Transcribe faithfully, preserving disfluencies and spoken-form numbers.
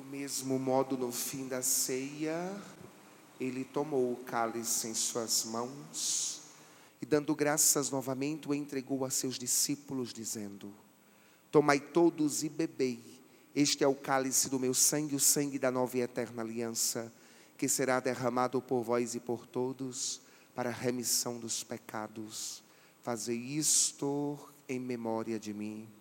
mesmo modo, no fim da ceia, ele tomou o cálice em suas mãos e, dando graças novamente, o entregou a seus discípulos, dizendo: tomai todos e bebei, este é o cálice do meu sangue, o sangue da nova e eterna aliança, que será derramado por vós e por todos, para a remissão dos pecados. Fazei isto em memória de mim.